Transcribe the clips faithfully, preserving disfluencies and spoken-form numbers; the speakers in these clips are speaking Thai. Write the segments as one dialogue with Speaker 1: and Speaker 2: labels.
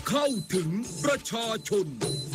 Speaker 1: เข้าถึงประชาชน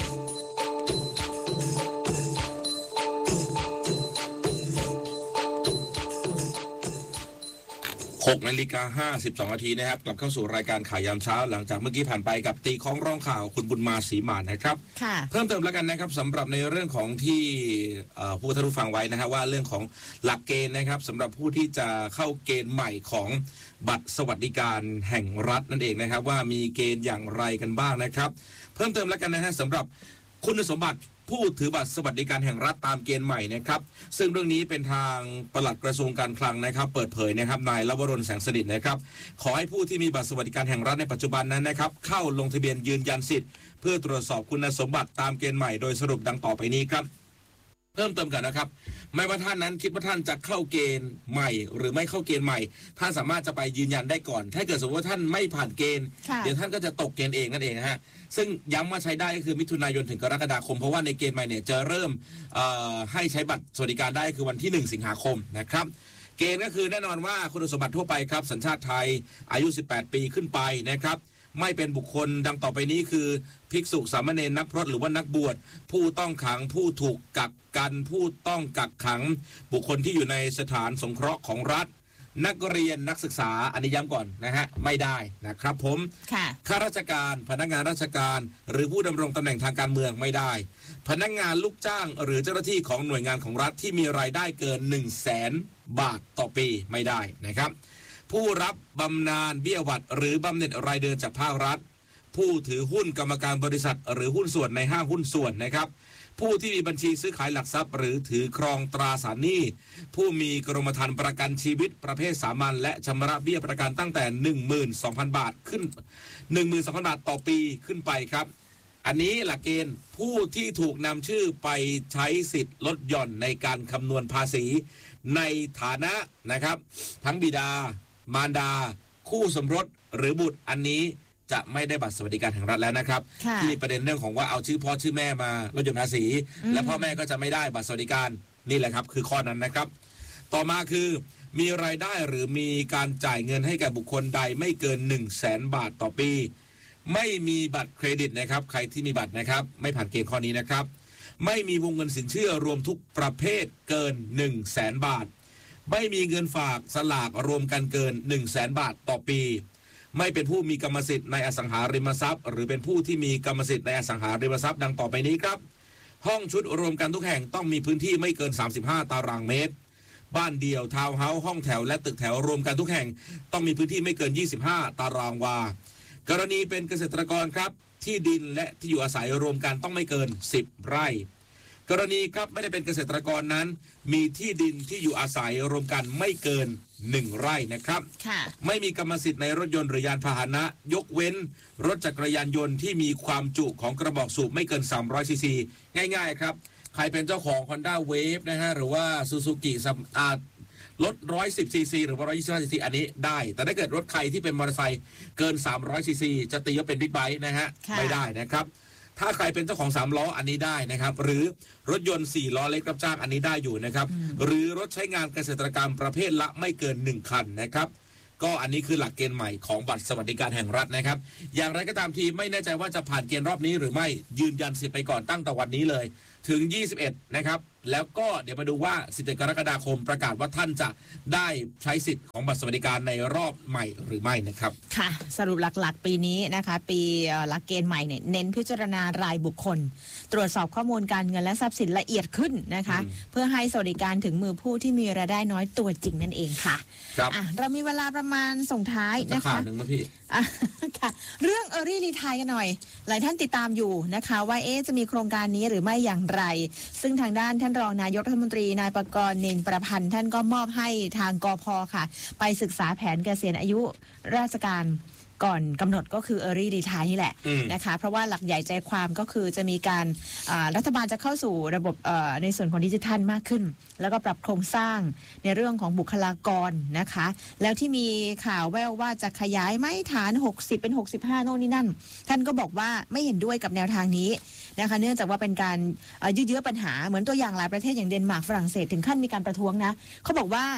Speaker 2: หกนาฬิกาห้าสิบสองนาทีนะครับกลับเข้าสู่รายการข่าวยามเช้าหลังจากเมื่อกี้ผ่านไปกับตีของร้องข่าวคุณบุญมาศรีหมานนะครับเพิ่มเติมแล้วกันนะครับสำหรับในเรื่องของที่ผู้ท่านผู้ฟังไว้นะฮะว่าเรื่องของหลักเกณฑ์นะครับสำหรับผู้ที่จะเข้าเกณฑ์ใหม่ของบัตรสวัสดิการแห่งรัฐนั่นเองนะครับว่ามีเกณฑ์อย่างไรกันบ้างนะครับเพิ่มเติมแล้วกันนะฮะสำหรับคุณสมบัติผู้ถือบัตรสวัสดิการแห่งรัฐตามเกณฑ์ใหม่นะครับซึ่งเรื่องนี้เป็นทางปลัดกระทรวงการคลังนะครับเปิดเผยนะครับนายลวรนแสงสนิทนะครับขอให้ผู้ที่มีบัตรสวัสดิการแห่งรัฐในปัจจุบันนั้นนะครับเข้าลงทะเบียนยืนยันสิทธิ์เพื่อตรวจสอบคุณสมบัติตามเกณฑ์ใหม่โดยสรุปดังต่อไปนี้ครับเพิ่มเติมกันนะครับไม่ว่าท่านนั้นคิดว่าท่านจะเข้าเกณฑ์ใหม่หรือไม่เข้าเกณฑ์ใหม่ท่านสามารถจะไปยืนยันได้ก่อนถ้าเกิดสมมติว่าท่านไม่ผ่านเกณฑ์เดี๋ยวท่านก็จะตกเกณฑ์เองนั่นเองนะฮะซึ่งย้ำว่าใช้ได้ก็คือมิถุนายนถึงกรกฎาคมเพราะว่าในเกณฑ์ใหม่เนี่ยจะเริ่มให้ใช้บัตรสวัสดิการได้คือวันที่หนึ่งสิงหาคมนะครับเกณฑ์ก็คือแน่นอนว่าคุณสมบัติทั่วไปครับสัญชาติไทยอายุสิบแปดปีขึ้นไปนะครับไม่เป็นบุคคลดังต่อไปนี้คือภิกษุสามเณรนักพรตหรือว่านักบวชผู้ต้องขังผู้ถูกกักกันผู้ต้องกักขังบุคคลที่อยู่ในสถานสงเคราะห์ของรัฐนักเรียนนักศึกษาอันนี้ย้ำก่อนนะฮะไม่ได้นะครับผมข้าราชการพนักงานราชการหรือผู้ดำรงตำแหน่งทางการเมืองไม่ได้พนักงานลูกจ้างหรือเจ้าหน้าที่ของหน่วยงานของรัฐที่มีรายได้เกิน หนึ่งแสน บาทต่อปีไม่ได้นะครับผู้รับบำนาญเบี้ยหวัดหรือบำเหน็จรายเดือนจากภาครัฐผู้ถือหุ้นกรรมการบริษัทหรือหุ้นส่วนในห้างหุ้นส่วนนะครับผู้ที่มีบัญชีซื้อขายหลักทรัพย์หรือถือครองตราสารหนี้ผู้มีกรมธรรม์ประกันชีวิตประเภทสามัญและชำระเบี้ยประกันตั้งแต่ หนึ่งหมื่นสองพัน บาทขึ้น หนึ่งหมื่นสองพัน บาทต่อปีขึ้นไปครับอันนี้หลักเกณฑ์ผู้ที่ถูกนำชื่อไปใช้สิทธิ์ลดหย่อนในการคำนวณภาษีในฐานะนะครับทั้งบิดามารดาคู่สมรสหรือบุตรอันนี้จะไม่ได้บัตรสวัสดิการแห่งรัฐแล้วนะครับที่มีประเด็นเรื่องของว่าเอาชื่อพ่อชื่อแม่มาลดหย่อนภาษีและพ่อแม่ก็จะไม่ได้บัตรสวัสดิการนี่แหละครับคือข้อนั้นนะครับต่อมาคือมีรายได้หรือมีการจ่ายเงินให้แก่บุคคลใดไม่เกิน หนึ่งแสน บาทต่อปีไม่มีบัตรเครดิตนะครับใครที่มีบัตรนะครับไม่ผ่านเกณฑ์ข้อนี้นะครับไม่มีวงเงินสินเชื่อรวมทุกประเภทเกิน หนึ่งแสน บาทไม่มีเงินฝากสลากรวมกันเกิน หนึ่งแสน บาทต่อปีไม่เป็นผู้มีกรรมสิทธิ์ในอสังหาริมทรัพย์หรือเป็นผู้ที่มีกรรมสิทธิ์ในอสังหาริมทรัพย์ดังต่อไปนี้ครับห้องชุดรวมกันทุกแห่งต้องมีพื้นที่ไม่เกินสามสิบห้าตารางเมตรบ้านเดี่ยวทาวน์เฮาส์ห้องแถวและตึกแถวรวมกันทุกแห่งต้องมีพื้นที่ไม่เกินยี่สิบห้าตารางวากรณีเป็นเกษตรกรครับที่ดินและที่อยู่อาศัยรวมกันต้องไม่เกินสิบไร่กรณีครับไม่ได้เป็นเกษตรกรนั้นมีที่ดินที่อยู่อาศัยรวมกันไม่เกินหนึ่งไร่นะครับไม่มีกรรมสิทธิ์ในรถยนต์หรือยานพาหนะยกเว้นรถจักรยานยนต์ที่มีความจุของกระบอกสูบไม่เกินสามร้อยซีซีง่ายๆครับใครเป็นเจ้าของ Honda Wave นะฮะหรือว่า Suzuki อ่ารถหนึ่งร้อยสิบซีซีหรือว่าหนึ่งร้อยยี่สิบห้าซีซีอันนี้ได้แต่ถ้าเกิดรถใครที่เป็นมอเตอร์ไซค์เกินสามร้อยซีซีจะตีว่าเป็นบิ๊กไบค์นะฮะไม่ได้นะครับถ้าใครเป็นเจ้าของสามล้ออันนี้ได้นะครับหรือรถยนต์สี่ล้อเล็กรับจ้างอันนี้ได้อยู่นะครับหรือรถใช้งานเกษตรกรรมประเภทละไม่เกินหนึ่งคันนะครับก็อันนี้คือหลักเกณฑ์ใหม่ของบัตรสวัสดิการแห่งรัฐนะครับอย่างไรก็ตามทีไม่แน่ใจว่าจะผ่านเกณฑ์รอบนี้หรือไม่ยืนยันสิทธิ์ไปก่อนตั้งแต่วันนี้เลยถึงยี่สิบเอ็ดนะครับแล้วก็เดี๋ยวมาดูว่าสิบเอ็ดกรกฎาคมประกาศว่าท่านจะได้ใช้สิทธิ์ของบัตรสวัสดิการในรอบใหม่หรือไม่นะครับ
Speaker 3: ค่ะสรุปหลักๆปีนี้นะคะปีหลักเกณฑ์ใหม่เนี่ยเน้นพิจารณารายบุคคลตรวจสอบข้อมูลการเงินและทรัพย์สินละเอียดขึ้นนะคะเพื่อให้สวัสดิการถึงมือผู้ที่มีรายได้น้อยตัวจริงนั่นเองค่ะ
Speaker 2: ครับ
Speaker 3: อ่ะเรามีเวลาประมาณส่งท้ายนะคะ
Speaker 2: ข่าวหนึ่งนะพี่
Speaker 3: อ่ะค่ะเรื่อง Early Retire กันหน่อยหลายท่านติดตามอยู่นะคะว่าเอ๊ะจะมีโครงการนี้หรือไม่อย่างไรซึ่งทางด้านท่านรองนายกรัฐมนตรีนายปกรณ์ เนนประพันธ์ท่านก็มอบให้ทางกพ.ค่ะไปศึกษาแผนเกษียณอายุราชการก่อนกำหนดก็คือ Early Retire นี่แหละนะคะเพราะว่าหลักใหญ่ใจความก็คือจะมีการรัฐบาลจะเข้าสู่ระบบในส่วนของดิจิทัลมากขึ้นแล้วก็ปรับโครงสร้างในเรื่องของบุคลากรนะคะแล้วที่มีข่าวแว่วว่าจะขยายไม้ฐานหกสิบเป็นหกสิบห้าโน่นนี่นั่นท่านก็บอกว่าไม่เห็นด้วยกับแนวทางนี้นะคะเนื่องจากว่าเป็นการยืดเยื้อปัญหาเหมือนตัวอย่างหลายประเทศอย่างเดนมาร์กฝรั่งเศสถึงขั้นมีการประท้วงนะเขาบอกว่า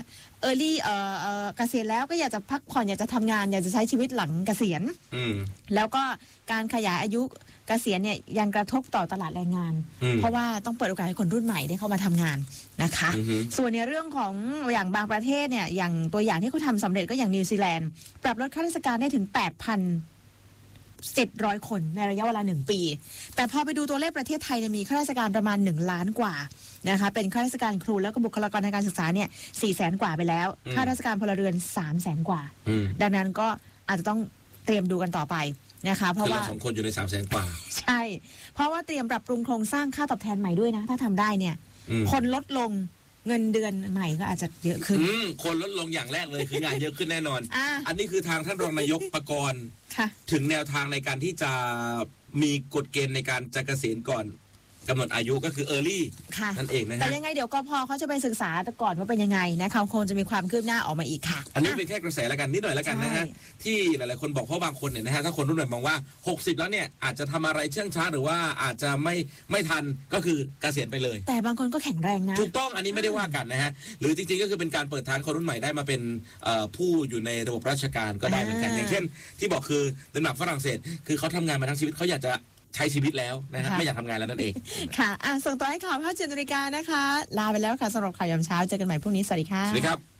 Speaker 3: อร์ลี่เอ่อเอ่อเกษียณแล้วก็อยากจะพักผ่อนอยากจะทำงานอยากจะใช้ชีวิตหลังเกษียณ
Speaker 2: อืม
Speaker 3: แล้วก็การขยายอายุเกษียณเนี่ยยังกระทบต่อตลาดแรงงาน
Speaker 2: อืม
Speaker 3: เพราะว่าต้องเปิดโอกาสให้คนรุ่นใหม่ได้เข้ามาทำงานนะคะ
Speaker 2: อือฮึ
Speaker 3: ส่วนในเรื่องของอย่างบางประเทศเนี่ยอย่างตัวอย่างที่เขาทำสำเร็จก็อย่างนิวซีแลนด์ปรับลดข้าราชการได้ถึง แปดพันเจ็ดร้อย คนในระยะเวลาหนึ่งปี แต่พอไปดูตัวเลขประเทศไทยเนี่ยมีข้าราชการประมาณหนึ่งล้านกว่านะคะเป็นข้าราชการครูแล้วก็บุคลากรทางการศึกษาเนี่ยสี่แสนกว่าไปแล้วข้าราชการพลเรือนสามแสนกว่า
Speaker 2: อืม
Speaker 3: ดังนั้นก็อาจจะต้องเตรียมดูกันต่อไปนะคะเพ
Speaker 2: คือ
Speaker 3: ราะ
Speaker 2: เรา
Speaker 3: ว่า
Speaker 2: สองคนอยู่ในสามแสนกว่า
Speaker 3: ใช่ เพราะว่าเตรียมปรับปรุงโครงสร้างค่าตอบแทนใหม่ด้วยนะ ถ้าทำได้เนี่ย
Speaker 2: อืม
Speaker 3: คนลดลงเงินเดือนใหม่ก็อาจจะเยอะขึ้น
Speaker 2: อืมคนลดลงอย่างแรกเลยคืองานเยอะขึ้นแน่นอน
Speaker 3: อ่า
Speaker 2: อันนี้คือทางท่านรองนายกปกรณ์
Speaker 3: ค่ะ
Speaker 2: ถึงแนวทางในการที่จะมีกฎเกณฑ์ในการจะเกษียณก่อนกำหนดอายุก็คือ early
Speaker 3: ค่ะ
Speaker 2: นั่นเองนะ
Speaker 3: แต่
Speaker 2: ฮะ
Speaker 3: ยังไงเดี๋ยวกพเขาจะไปศึกษาก่อนว่าเป็นยังไงนะคะคงจะมีความคืบหน้าออกมาอีกค่ะ
Speaker 2: อันนี้เป็นแค่กระแสแล้วกันนิดหน่อยแล้วกันนะฮะ
Speaker 3: ใช่
Speaker 2: ที่หลายๆคนบอกเพราะบางคนเนี่ยนะฮะถ้าคนรุ่นใหม่มองว่าหกสิบแล้วเนี่ยอาจจะทำอะไรเชื่องช้าหรือว่าอาจจะไม่ไม่ทันก็คือเกษียณไปเลย
Speaker 3: แต่บางคนก็แข็งแรงนะ
Speaker 2: ถูกต้องอันนี้ไม่ได้ว่ากันนะฮะหรือจริงๆก็คือเป็นการเปิดทางคนรุ่นใหม่ได้มาเป็นเอ่อผู้อยู่ในระบบราชการก็ได้เหมือนกัน
Speaker 3: อ่า
Speaker 2: อย่างเช่น ที่บอกคือเดนมาร์กฝรั่งเศส คือเขาทำงานมาทั้งชีวิตเขาอยากจะใช้ชีวิตแล้วนะฮะ
Speaker 3: ค่ะ
Speaker 2: ไม่อยากทำงานแล้วนั่นเอง
Speaker 3: ค่ะอ่ะส่งต่อให้ข่าวภาพเจ็ดนาฬิกานะคะ ลาไปแล้วค่ะสำหรับข่าวยามเช้าเจอกันใหม่พรุ่งนี้สวัสดีค่ะ
Speaker 2: สวัสดีครับ